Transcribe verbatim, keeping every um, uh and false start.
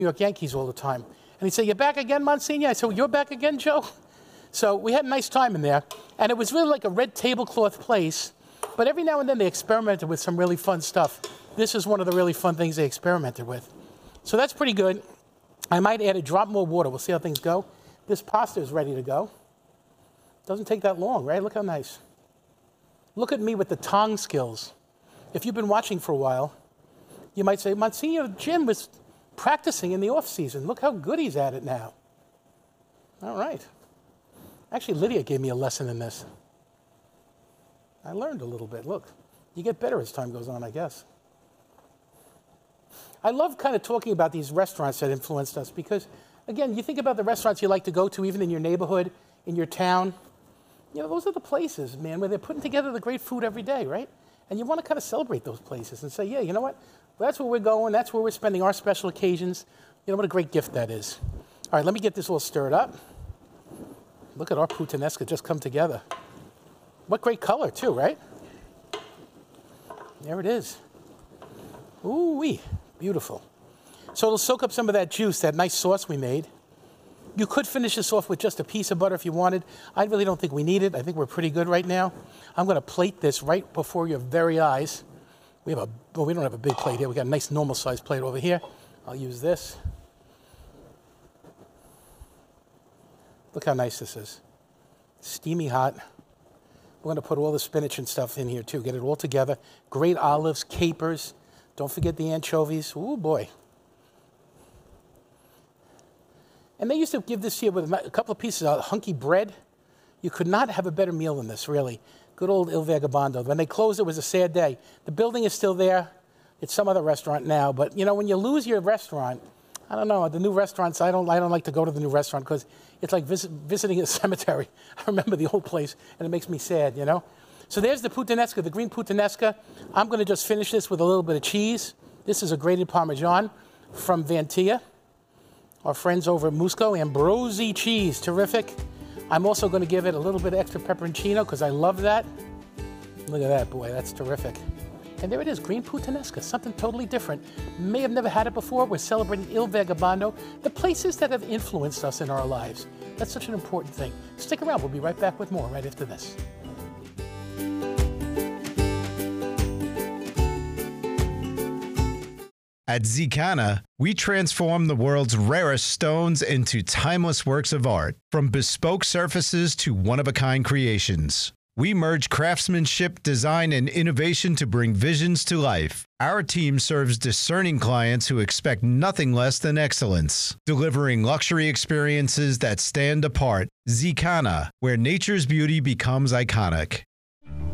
New York Yankees all the time. And he'd say, "You're back again, Monsignor?" I said, "Well, you're back again, Joe?" So we had a nice time in there. And it was really like a red tablecloth place. But every now and then they experimented with some really fun stuff. This is one of the really fun things they experimented with. So that's pretty good. I might add a drop more water. We'll see how things go. This pasta is ready to go. Doesn't take that long, right? Look how nice. Look at me with the tong skills. If you've been watching for a while, you might say, "Monsignor Jim was practicing in the off season. Look how good he's at it now." All right. Actually, Lydia gave me a lesson in this. I learned a little bit. Look, you get better as time goes on, I guess. I love kind of talking about these restaurants that influenced us because, again, you think about the restaurants you like to go to, even in your neighborhood, in your town. You know, those are the places, man, where they're putting together the great food every day, right? And you want to kind of celebrate those places and say, yeah, you know what? Well, that's where we're going. That's where we're spending our special occasions. You know, what a great gift that is. All right, let me get this all stirred up. Look at our puttanesca just come together. What great color, too, right? There it is. Ooh-wee, beautiful. So it'll soak up some of that juice, that nice sauce we made. You could finish this off with just a piece of butter if you wanted. I really don't think we need it. I think we're pretty good right now. I'm going to plate this right before your very eyes. We have a, well, we don't have a big plate here. We got a nice normal-sized plate over here. I'll use this. Look how nice this is. Steamy hot. We're going to put all the spinach and stuff in here, too. Get it all together. Great olives, capers. Don't forget the anchovies. Ooh, boy. And they used to give this here with a couple of pieces of hunky bread. You could not have a better meal than this, really. Good old Il Vagabondo. When they closed, it was a sad day. The building is still there. It's some other restaurant now. But, you know, when you lose your restaurant, I don't know, the new restaurants, I don't, I don't like to go to the new restaurant because it's like visit, visiting a cemetery. I remember the old place, and it makes me sad, you know? So there's the puttanesca, the green puttanesca. I'm going to just finish this with a little bit of cheese. This is a grated Parmesan from Vantia. Our friends over at Musco, Ambrosi cheese, terrific. I'm also going to give it a little bit of extra pepperoncino because I love that. Look at that, boy, that's terrific. And there it is, green puttanesca, something totally different. May have never had it before. We're celebrating Il Vagabondo, the places that have influenced us in our lives. That's such an important thing. Stick around, we'll be right back with more right after this. At Zicana, we transform the world's rarest stones into timeless works of art, from bespoke surfaces to one-of-a-kind creations. We merge craftsmanship, design, and innovation to bring visions to life. Our team serves discerning clients who expect nothing less than excellence, delivering luxury experiences that stand apart. Zicana, where nature's beauty becomes iconic.